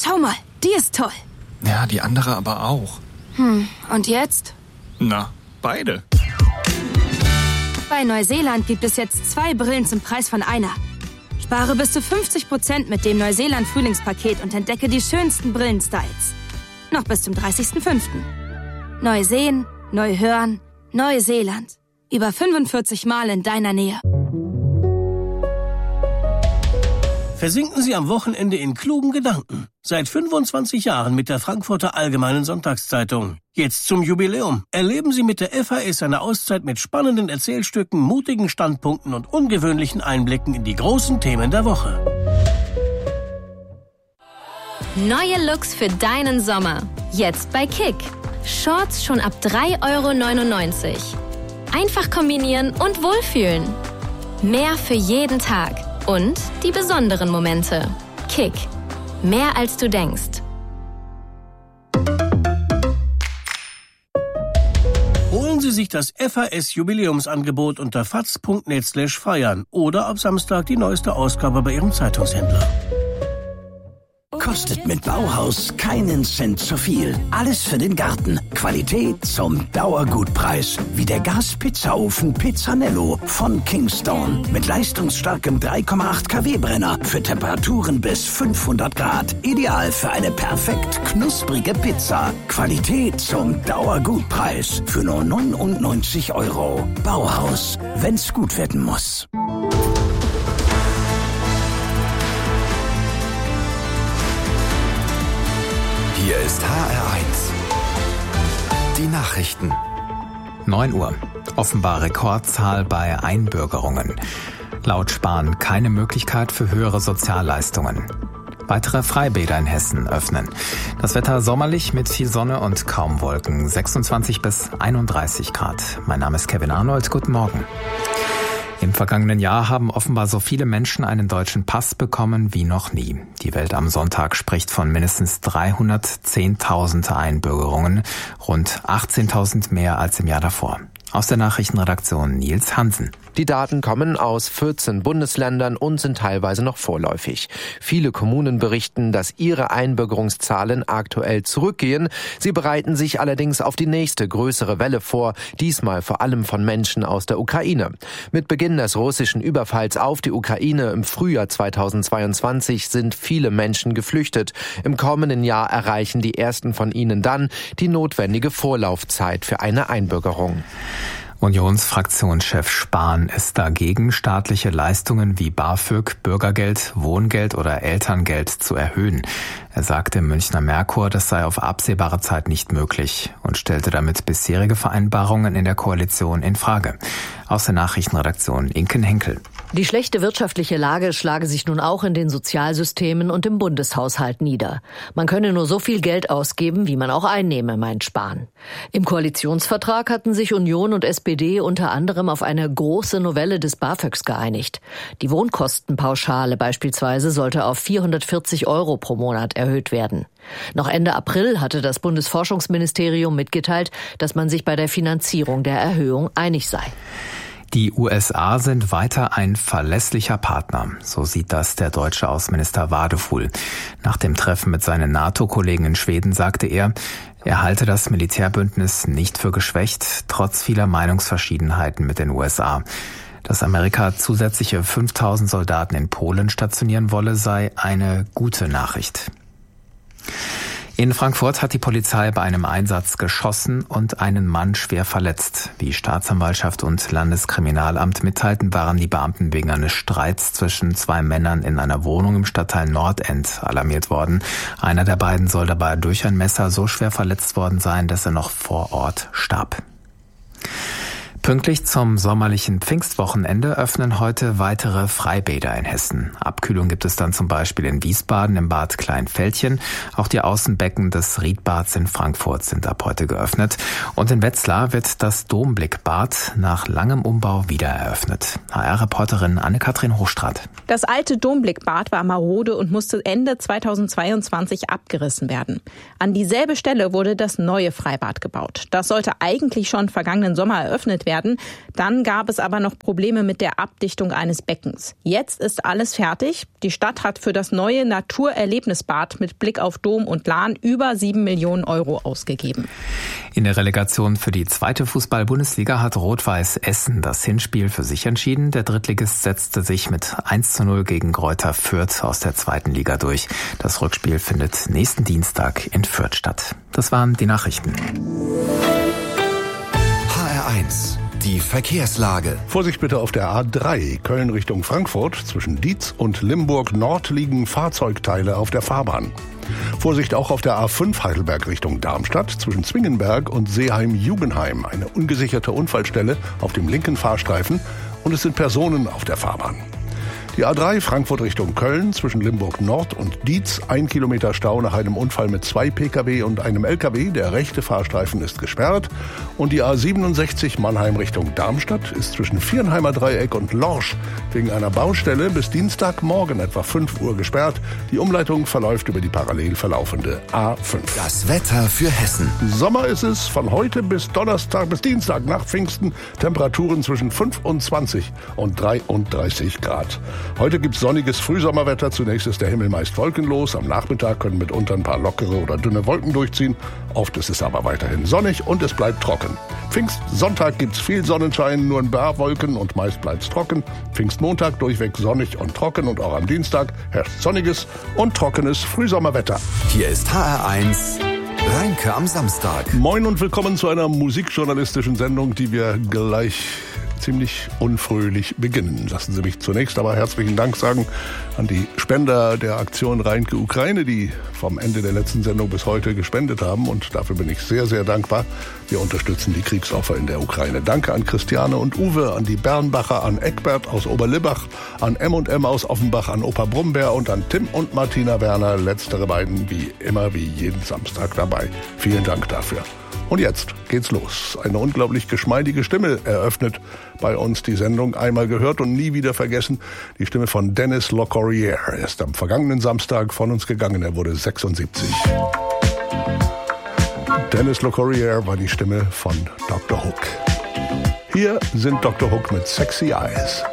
Schau mal, die ist toll. Ja, die andere aber auch. Und jetzt? Na, beide. Bei Neuseeland gibt es jetzt 2 Brillen zum Preis von einer. Spare bis zu 50% mit dem Neuseeland-Frühlingspaket und entdecke die schönsten Brillenstyles. Noch bis zum 30.05. Neu sehen, neu hören, Neuseeland. Über 45 Mal in deiner Nähe. Versinken Sie am Wochenende in klugen Gedanken. Seit 25 Jahren mit der Frankfurter Allgemeinen Sonntagszeitung. Jetzt zum Jubiläum. Erleben Sie mit der FAS eine Auszeit mit spannenden Erzählstücken, mutigen Standpunkten und ungewöhnlichen Einblicken in die großen Themen der Woche. Neue Looks für deinen Sommer. Jetzt bei Kick. Shorts schon ab 3,99 €. Einfach kombinieren und wohlfühlen. Mehr für jeden Tag. Und die besonderen Momente. Kick. Mehr als du denkst. Holen Sie sich das FAS-Jubiläumsangebot unter faz.net/feiern oder ab Samstag die neueste Ausgabe bei Ihrem Zeitungshändler. Kostet mit Bauhaus keinen Cent zu viel. Alles für den Garten. Qualität zum Dauergutpreis. Wie der Gas-Pizzaofen Pizzanello von Kingstone. Mit leistungsstarkem 3,8 kW-Brenner für Temperaturen bis 500 Grad. Ideal für eine perfekt knusprige Pizza. Qualität zum Dauergutpreis. Für nur 99 €. Bauhaus. Wenn's gut werden muss. Hier ist HR1. Die Nachrichten. 9 Uhr. Offenbar Rekordzahl bei Einbürgerungen. Laut Spahn keine Möglichkeit für höhere Sozialleistungen. Weitere Freibäder in Hessen öffnen. Das Wetter sommerlich mit viel Sonne und kaum Wolken. 26 bis 31 Grad. Mein Name ist Kevin Arnold. Guten Morgen. Im vergangenen Jahr haben offenbar so viele Menschen einen deutschen Pass bekommen wie noch nie. Die Welt am Sonntag spricht von mindestens 310.000 Einbürgerungen, rund 18.000 mehr als im Jahr davor. Aus der Nachrichtenredaktion Nils Hansen. Die Daten kommen aus 14 Bundesländern und sind teilweise noch vorläufig. Viele Kommunen berichten, dass ihre Einbürgerungszahlen aktuell zurückgehen. Sie bereiten sich allerdings auf die nächste größere Welle vor, diesmal vor allem von Menschen aus der Ukraine. Mit Beginn des russischen Überfalls auf die Ukraine im Frühjahr 2022 sind viele Menschen geflüchtet. Im kommenden Jahr erreichen die ersten von ihnen dann die notwendige Vorlaufzeit für eine Einbürgerung. Unionsfraktionschef Spahn ist dagegen, staatliche Leistungen wie BAföG, Bürgergeld, Wohngeld oder Elterngeld zu erhöhen. Er sagte im Münchner Merkur, das sei auf absehbare Zeit nicht möglich und stellte damit bisherige Vereinbarungen in der Koalition in Frage. Aus der Nachrichtenredaktion Inken Henkel. Die schlechte wirtschaftliche Lage schlage sich nun auch in den Sozialsystemen und im Bundeshaushalt nieder. Man könne nur so viel Geld ausgeben, wie man auch einnehme, meint Spahn. Im Koalitionsvertrag hatten sich Union und SPD unter anderem auf eine große Novelle des BAföGs geeinigt. Die Wohnkostenpauschale beispielsweise sollte auf 440 € pro Monat erhöht werden. Noch Ende April hatte das Bundesforschungsministerium mitgeteilt, dass man sich bei der Finanzierung der Erhöhung einig sei. Die USA sind weiter ein verlässlicher Partner. So sieht das der deutsche Außenminister Wadefuhl. Nach dem Treffen mit seinen NATO-Kollegen in Schweden sagte er halte das Militärbündnis nicht für geschwächt, trotz vieler Meinungsverschiedenheiten mit den USA. Dass Amerika zusätzliche 5.000 Soldaten in Polen stationieren wolle, sei eine gute Nachricht. In Frankfurt hat die Polizei bei einem Einsatz geschossen und einen Mann schwer verletzt. Wie Staatsanwaltschaft und Landeskriminalamt mitteilten, waren die Beamten wegen eines Streits zwischen 2 Männern in einer Wohnung im Stadtteil Nordend alarmiert worden. Einer der beiden soll dabei durch ein Messer so schwer verletzt worden sein, dass er noch vor Ort starb. Pünktlich zum sommerlichen Pfingstwochenende öffnen heute weitere Freibäder in Hessen. Abkühlung gibt es dann zum Beispiel in Wiesbaden im Bad Kleinfeldchen. Auch die Außenbecken des Riedbads in Frankfurt sind ab heute geöffnet. Und in Wetzlar wird das Domblickbad nach langem Umbau wieder eröffnet. HR-Reporterin Anne-Kathrin Hochstraat. Das alte Domblickbad war marode und musste Ende 2022 abgerissen werden. An dieselbe Stelle wurde das neue Freibad gebaut. Das sollte eigentlich schon vergangenen Sommer eröffnet werden. werden. Dann gab es aber noch Probleme mit der Abdichtung eines Beckens. Jetzt ist alles fertig. Die Stadt hat für das neue Naturerlebnisbad mit Blick auf Dom und Lahn über 7 Millionen Euro ausgegeben. In der Relegation für die 2. Fußball-Bundesliga hat Rot-Weiß Essen das Hinspiel für sich entschieden. Der Drittligist setzte sich mit 1:0 gegen Greuther Fürth aus der 2. Liga durch. Das Rückspiel findet nächsten Dienstag in Fürth statt. Das waren die Nachrichten. HR1, die Verkehrslage. Vorsicht bitte auf der A3 Köln Richtung Frankfurt. Zwischen Dietz und Limburg Nord liegen Fahrzeugteile auf der Fahrbahn. Vorsicht auch auf der A5 Heidelberg Richtung Darmstadt zwischen Zwingenberg und Seeheim-Jugenheim. Eine ungesicherte Unfallstelle auf dem linken Fahrstreifen und es sind Personen auf der Fahrbahn. Die A3 Frankfurt Richtung Köln zwischen Limburg Nord und Dietz. 1 Kilometer Stau nach einem Unfall mit 2 Pkw und einem Lkw. Der rechte Fahrstreifen ist gesperrt. Und die A67 Mannheim Richtung Darmstadt ist zwischen Viernheimer Dreieck und Lorsch wegen einer Baustelle bis Dienstagmorgen etwa 5 Uhr gesperrt. Die Umleitung verläuft über die parallel verlaufende A5. Das Wetter für Hessen. Sommer ist es von heute bis Donnerstag bis Dienstag nach Pfingsten. Temperaturen zwischen 25 und 33 Grad. Heute gibt's sonniges Frühsommerwetter. Zunächst ist der Himmel meist wolkenlos. Am Nachmittag können mitunter ein paar lockere oder dünne Wolken durchziehen. Oft ist es aber weiterhin sonnig und es bleibt trocken. Pfingstsonntag gibt's viel Sonnenschein, nur ein paar Wolken und meist bleibt's trocken. Pfingstmontag durchweg sonnig und trocken und auch am Dienstag herrscht sonniges und trockenes Frühsommerwetter. Hier ist HR1 Reinke am Samstag. Moin und willkommen zu einer musikjournalistischen Sendung, die wir gleich ziemlich unfröhlich beginnen. Lassen Sie mich zunächst aber herzlichen Dank sagen an die Spender der Aktion Reinke Ukraine, die vom Ende der letzten Sendung bis heute gespendet haben und dafür bin ich sehr, sehr dankbar. Wir unterstützen die Kriegsopfer in der Ukraine. Danke an Christiane und Uwe, an die Bernbacher, an Eckbert aus Oberlibbach, an M&M aus Offenbach, an Opa Brumberg und an Tim und Martina Werner, letztere beiden wie immer, wie jeden Samstag dabei. Vielen Dank dafür. Und jetzt geht's los. Eine unglaublich geschmeidige Stimme eröffnet bei uns die Sendung. Einmal gehört und nie wieder vergessen. Die Stimme von Dennis LeCorrier. Er ist am vergangenen Samstag von uns gegangen. Er wurde 76. Dennis LeCorrier war die Stimme von Dr. Hook. Hier sind Dr. Hook mit Sexy Eyes.